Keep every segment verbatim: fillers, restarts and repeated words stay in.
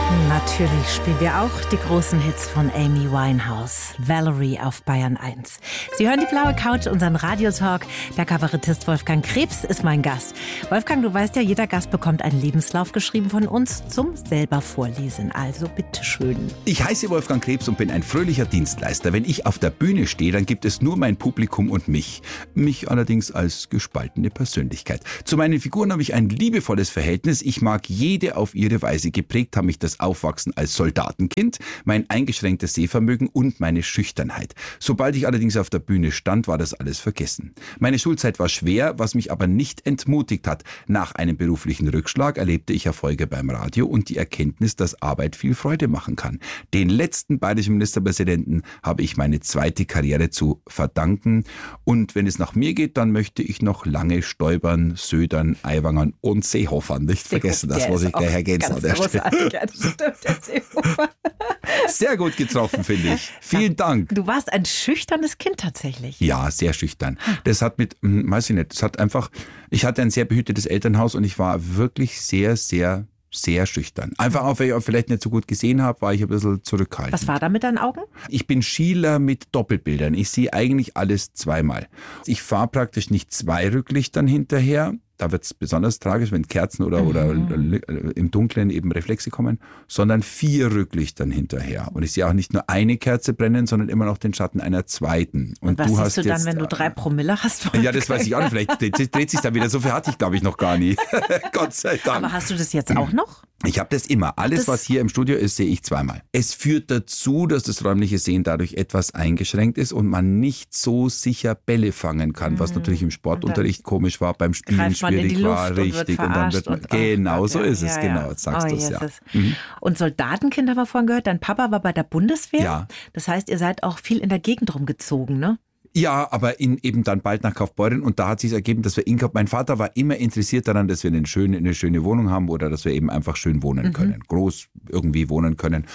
Natürlich spielen wir auch die großen Hits von Amy Winehouse. Valerie auf Bayern eins. Sie hören die blaue Couch, unseren Radiotalk. Der Kabarettist Wolfgang Krebs ist mein Gast. Wolfgang, du weißt ja, jeder Gast bekommt einen Lebenslauf geschrieben von uns zum selber vorlesen. Also bitteschön. Ich heiße Wolfgang Krebs und bin ein fröhlicher Dienstleister. Wenn ich auf der Bühne stehe, dann gibt es nur mein Publikum und mich. Mich allerdings als gespaltene Persönlichkeit. Zu meinen Figuren habe ich ein liebevolles Verhältnis. Ich mag jede auf ihre Weise. Geprägt haben mich das Aufwachsen als Soldatenkind, mein eingeschränktes Sehvermögen und meine Schüchternheit. Sobald ich allerdings auf der Bühne stand, war das alles vergessen. Meine Schulzeit war schwer, was mich aber nicht entmutigt hat. Nach einem beruflichen Rückschlag erlebte ich Erfolge beim Radio und die Erkenntnis, dass Arbeit viel Freude machen kann. Den letzten bayerischen Ministerpräsidenten habe ich meine zweite Karriere zu verdanken. Und wenn es nach mir geht, dann möchte ich noch lange Stoibern, Södern, Aiwangern und Seehofern nicht vergessen. Das muss ich gleich ergänzen an der Stelle. Stimmt, der Seehofer. Sehr gut getroffen, finde ich. Vielen Dank. Du warst ein schüchternes Kind tatsächlich. Ja, sehr schüchtern. Das hat mit, hm, weiß ich nicht, das hat einfach, ich hatte ein sehr behütetes Elternhaus und ich war wirklich sehr, sehr, sehr schüchtern. Einfach auch, weil ich auch vielleicht nicht so gut gesehen habe, war ich ein bisschen zurückhaltend. Was war da mit deinen Augen? Ich bin Schieler mit Doppelbildern. Ich sehe eigentlich alles zweimal. Ich fahre praktisch nicht zwei Rücklichtern hinterher. Da wird es besonders tragisch, wenn Kerzen oder, mhm. oder im Dunkeln eben Reflexe kommen, sondern vier Rücklichtern hinterher. Und ich sehe auch nicht nur eine Kerze brennen, sondern immer noch den Schatten einer zweiten. Und, Und was du siehst hast du dann, jetzt, wenn du drei Promille hast? Ja, das weiß ich auch nicht. Vielleicht dreht sich da wieder. So viel hatte ich, glaube ich, noch gar nie. Gott sei Dank. Aber hast du das jetzt auch noch? Ich habe das immer. Alles, das was hier im Studio ist, sehe ich zweimal. Es führt dazu, dass das räumliche Sehen dadurch etwas eingeschränkt ist und man nicht so sicher Bälle fangen kann, mhm. was natürlich im Sportunterricht komisch war, beim Spielen schwierig war, richtig. Und, und dann wird man, und, genau, oh, so ist es, ja, genau, jetzt sagst oh, du es, ja. Mhm. Und Soldatenkind haben wir vorhin gehört, dein Papa war bei der Bundeswehr. Ja. Das heißt, ihr seid auch viel in der Gegend rumgezogen, ne? Ja, aber in, eben dann bald nach Kaufbeuren und da hat sich ergeben, dass wir in Kauf, mein Vater war immer interessiert daran, dass wir eine schöne, eine schöne Wohnung haben oder dass wir eben einfach schön wohnen können, mhm. groß irgendwie wohnen können.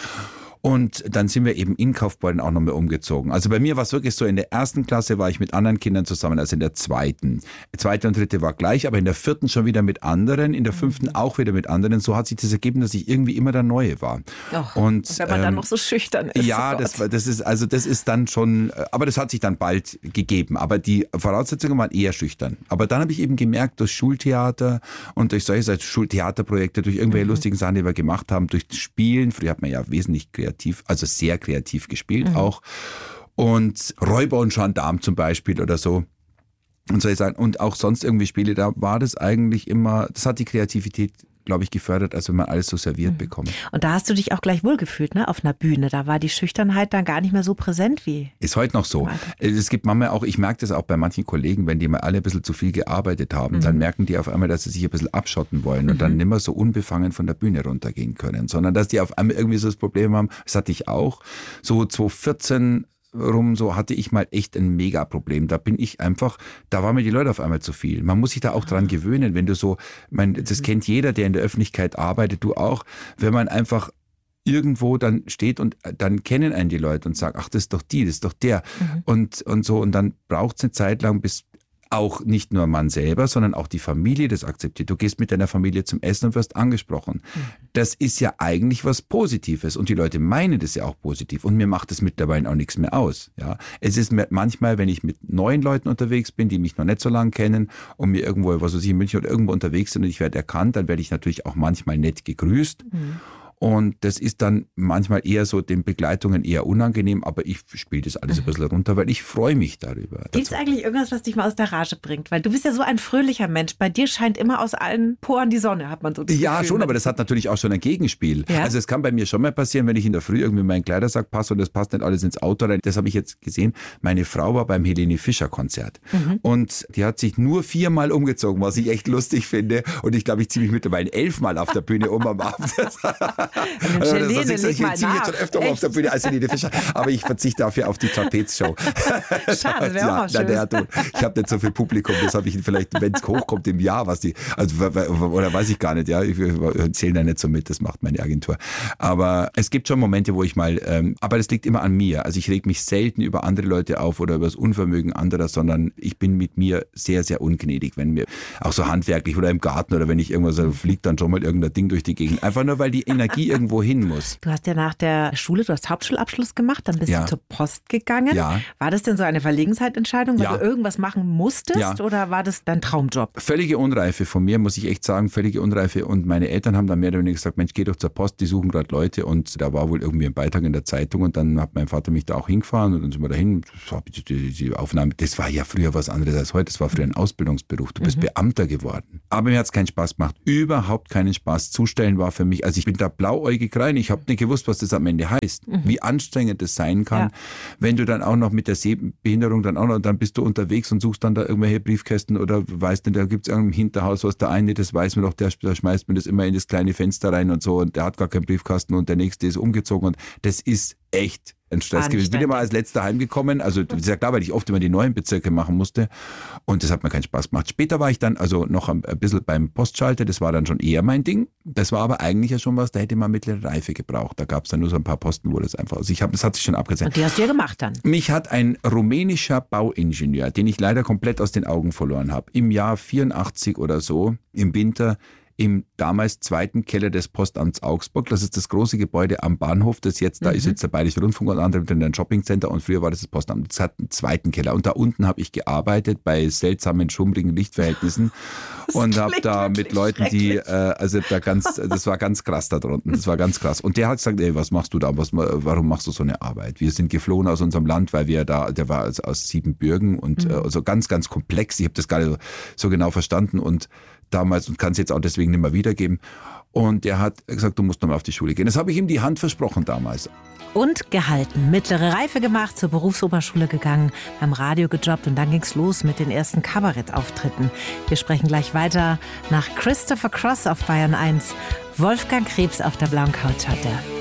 Und dann sind wir eben in Kaufbeuren auch nochmal umgezogen. Also bei mir war es wirklich so, in der ersten Klasse war ich mit anderen Kindern zusammen, also in der zweiten. Zweite und dritte war gleich, aber in der vierten schon wieder mit anderen, in der fünften mhm. auch wieder mit anderen. So hat sich das ergeben, dass ich irgendwie immer der Neue war. Och, und, und wenn man ähm, dann noch so schüchtern ist. Ja, oh das, das ist, also das ist dann schon, aber das hat sich dann bald gegeben. Aber die Voraussetzungen waren eher schüchtern. Aber dann habe ich eben gemerkt, durch Schultheater und durch solche also Schultheaterprojekte, durch irgendwelche mhm. lustigen Sachen, die wir gemacht haben, durch Spielen, früher hat man ja wesentlich kreativ Kreativ, also sehr kreativ gespielt mhm. auch. Und Räuber und Gendarm zum Beispiel oder so. Und soll ich sagen, und auch sonst irgendwie Spiele, da war das eigentlich immer, das hat die Kreativität, glaube ich, gefördert, als wenn man alles so serviert mhm. bekommt. Und da hast du dich auch gleich wohlgefühlt, ne, auf einer Bühne. Da war die Schüchternheit dann gar nicht mehr so präsent wie. Ist heute noch so. Es gibt manchmal auch, ich merke das auch bei manchen Kollegen, wenn die mal alle ein bisschen zu viel gearbeitet haben, mhm. dann merken die auf einmal, dass sie sich ein bisschen abschotten wollen mhm. und dann nicht mehr so unbefangen von der Bühne runtergehen können, sondern dass die auf einmal irgendwie so das Problem haben, das hatte ich auch, so zweitausendvierzehn rum, so hatte ich mal echt ein Mega-Problem. Da bin ich einfach, da waren mir die Leute auf einmal zu viel. Man muss sich da auch dran gewöhnen, wenn du so, mein, das kennt jeder, der in der Öffentlichkeit arbeitet, du auch, wenn man einfach irgendwo dann steht und dann kennen einen die Leute und sagen, ach, das ist doch die, das ist doch der mhm. und, und so und dann braucht es eine Zeit lang, bis auch nicht nur man selber, sondern auch die Familie das akzeptiert. Du gehst mit deiner Familie zum Essen und wirst angesprochen. Mhm. Das ist ja eigentlich was Positives und die Leute meinen das ja auch positiv und mir macht das mittlerweile auch nichts mehr aus. Ja, es ist manchmal, wenn ich mit neuen Leuten unterwegs bin, die mich noch nicht so lange kennen und mir irgendwo, was weiß ich, in München oder irgendwo unterwegs sind und ich werde erkannt, dann werde ich natürlich auch manchmal nett gegrüßt. Mhm. Und das ist dann manchmal eher so den Begleitungen eher unangenehm, aber ich spiele das alles ein bisschen runter, weil ich freue mich darüber. Gibt es eigentlich irgendwas, was dich mal aus der Rage bringt? Weil du bist ja so ein fröhlicher Mensch. Bei dir scheint immer aus allen Poren die Sonne, hat man so das Ja, Gefühl, schon, aber das hat natürlich auch schon ein Gegenspiel. Ja? Also es kann bei mir schon mal passieren, wenn ich in der Früh irgendwie in meinen Kleidersack passe und das passt nicht alles ins Auto rein. Das habe ich jetzt gesehen. Meine Frau war beim Helene Fischer Konzert mhm. und die hat sich nur viermal umgezogen, was ich echt lustig finde. Und ich glaube, ich ziehe mich mittlerweile elfmal auf der Bühne um am Abend. Also Helene, ich ich ziehe jetzt schon öfter mal auf der Bühne als Helene Fischer, aber ich verzichte dafür auf die Trapezshow. Schade, wäre auch mal schön. Ja, der, ich habe nicht so viel Publikum, das habe ich vielleicht, wenn es hochkommt im Jahr, was die, also oder weiß ich gar nicht, ja, ich zähle da nicht so mit, das macht meine Agentur. Aber es gibt schon Momente, wo ich mal, ähm, aber das liegt immer an mir. Also ich reg mich selten über andere Leute auf oder über das Unvermögen anderer, sondern ich bin mit mir sehr, sehr ungnädig, wenn mir auch so handwerklich oder im Garten oder wenn ich irgendwas so fliegt, dann schon mal irgendein Ding durch die Gegend. Einfach nur, weil die Energie nie irgendwo hin muss. Du hast ja nach der Schule, du hast Hauptschulabschluss gemacht, dann bist Ja. du zur Post gegangen. Ja. War das denn so eine Verlegenheitsentscheidung, weil Ja. du irgendwas machen musstest Ja. oder war das dein Traumjob? Völlige Unreife von mir, muss ich echt sagen, völlige Unreife. Und meine Eltern haben dann mehr oder weniger gesagt, Mensch, geh doch zur Post, die suchen gerade Leute. Und da war wohl irgendwie ein Beitrag in der Zeitung und dann hat mein Vater mich da auch hingefahren und dann sind wir dahin. Das war die, die, die Aufnahme, das war ja früher was anderes als heute. Das war früher ein Ausbildungsberuf. Du bist mhm. Beamter geworden. Aber mir hat es keinen Spaß gemacht. Überhaupt keinen Spaß. Zustellen war für mich, also ich bin da blauäugig rein. Ich habe nicht gewusst, was das am Ende heißt. Mhm. Wie anstrengend das sein kann, ja. wenn du dann auch noch mit der Sehbehinderung dann auch noch, dann bist du unterwegs und suchst dann da irgendwelche Briefkästen oder weißt du, da gibt es im Hinterhaus was, der eine, das weiß man doch, der, der schmeißt mir das immer in das kleine Fenster rein und so und der hat gar keinen Briefkasten und der nächste ist umgezogen und das ist echt ein Stress gewesen. Ich bin immer als letzter heimgekommen, also das ist ja klar, weil ich oft immer die neuen Bezirke machen musste und das hat mir keinen Spaß gemacht. Später war ich dann also noch ein bisschen beim Postschalter, das war dann schon eher mein Ding. Das war aber eigentlich ja schon was, da hätte man mittlere Reife gebraucht. Da gab es dann nur so ein paar Posten, wo das einfach, also ich habe, das hat sich schon abgesetzt. Und die hast du ja gemacht dann? Mich hat ein rumänischer Bauingenieur, den ich leider komplett aus den Augen verloren habe, im Jahr vierundachtzig oder so, im Winter, im damals zweiten Keller des Postamts Augsburg. Das ist das große Gebäude am Bahnhof, das jetzt, da mhm. ist jetzt der Bayerische Rundfunk und andere mit einem Shoppingcenter und früher war das das Postamt. Das hat einen zweiten Keller und da unten habe ich gearbeitet bei seltsamen, schummrigen Lichtverhältnissen und habe da mit Leuten, die, äh, also da ganz, das war ganz krass da drunten, das war ganz krass. Und der hat gesagt, ey, was machst du da, was, warum machst du so eine Arbeit? Wir sind geflohen aus unserem Land, weil wir da, der war also aus Siebenbürgen und mhm. äh, also ganz, ganz komplex. Ich habe das gar nicht so, so genau verstanden und damals und kann es jetzt auch deswegen nicht mehr wiedergeben. Und er hat gesagt, du musst nochmal auf die Schule gehen. Das habe ich ihm die Hand versprochen damals. Und gehalten. Mittlere Reife gemacht, zur Berufsoberschule gegangen, beim Radio gejobbt und dann ging's los mit den ersten Kabarettauftritten. Wir sprechen gleich weiter nach Christopher Cross auf Bayern eins. Wolfgang Krebs auf der blauen Couch heute.